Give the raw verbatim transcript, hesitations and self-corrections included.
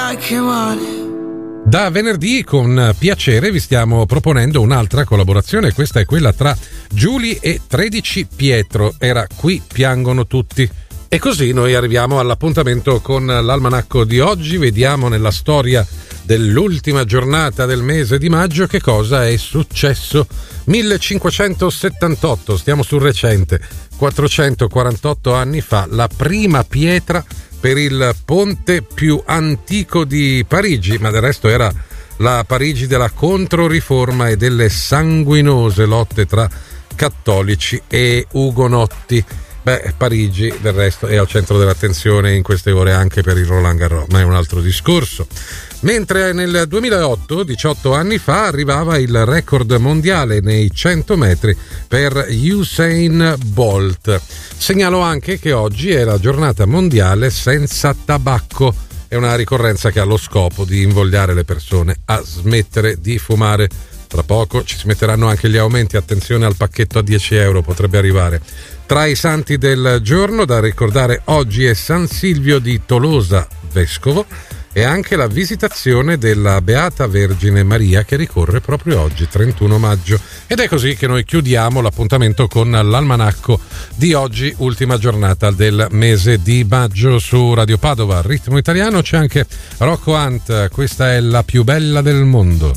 Dai che male. Da venerdì con piacere vi stiamo proponendo un'altra collaborazione, questa è quella tra Giuly e tredici Pietro, era Qui piangono tutti. E così noi arriviamo all'appuntamento con l'almanacco di oggi, vediamo nella storia dell'ultima giornata del mese di maggio che cosa è successo. millecinquecentosettantotto, stiamo sul recente, quattrocentoquarantotto anni fa, la prima pietra per il ponte più antico di Parigi, ma del resto era la Parigi della Controriforma e delle sanguinose lotte tra cattolici e ugonotti. Beh, Parigi del resto è al centro dell'attenzione in queste ore anche per il Roland Garros, ma è un altro discorso. Mentre nel duemilaotto, diciotto anni fa, arrivava il record mondiale nei cento metri per Usain Bolt. Segnalo anche che oggi è la giornata mondiale senza tabacco. È una ricorrenza che ha lo scopo di invogliare le persone a smettere di fumare. Tra poco ci si metteranno anche gli aumenti, attenzione al pacchetto a dieci euro, potrebbe arrivare. Tra i santi del giorno da ricordare oggi è San Silvio di Tolosa, vescovo, e anche la visitazione della Beata Vergine Maria che ricorre proprio oggi, trentuno maggio. Ed è così che noi chiudiamo l'appuntamento con l'almanacco di oggi, ultima giornata del mese di maggio. Su Radio Padova, ritmo italiano, c'è anche Rocco Hunt, questa è La più bella del mondo.